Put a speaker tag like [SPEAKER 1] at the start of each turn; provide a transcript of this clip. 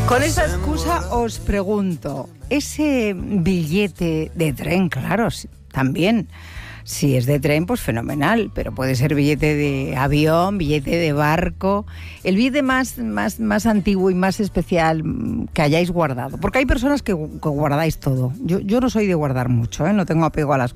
[SPEAKER 1] Con esta excusa os pregunto, ese billete de tren, claro, también, si es de tren, pues fenomenal, pero puede ser billete de avión, billete de barco, el billete más antiguo y más especial que hayáis guardado, porque hay personas que guardáis todo. Yo no soy de guardar mucho, no tengo apego a las